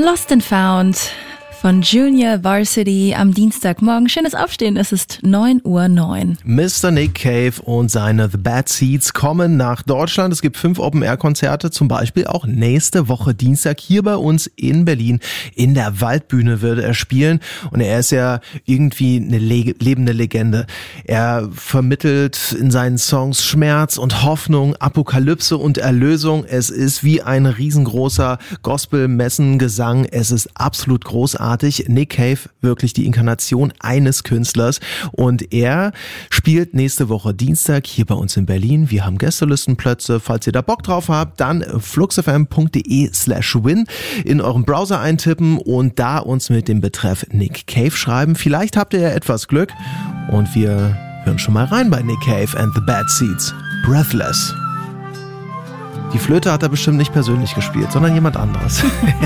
Lost and Found von Junior Varsity am Dienstagmorgen. Schönes Aufstehen, es ist 9:09 Uhr. Mr. Nick Cave und seine The Bad Seeds kommen nach Deutschland. Es gibt 5 Open-Air-Konzerte, zum Beispiel auch nächste Woche Dienstag hier bei uns in Berlin. In der Waldbühne würde er spielen und er ist ja irgendwie eine lebende Legende. Er vermittelt in seinen Songs Schmerz und Hoffnung, Apokalypse und Erlösung. Es ist wie ein riesengroßer Gospel-Messengesang. Es ist absolut großartig. Nick Cave, wirklich die Inkarnation eines Künstlers, und er spielt nächste Woche Dienstag hier bei uns in Berlin. Wir haben Gästelistenplätze. Falls ihr da Bock drauf habt, dann fluxfm.de/win in eurem Browser eintippen und da uns mit dem Betreff Nick Cave schreiben. Vielleicht habt ihr ja etwas Glück und wir hören schon mal rein bei Nick Cave and the Bad Seeds. Breathless. Die Flöte hat er bestimmt nicht persönlich gespielt, sondern jemand anderes.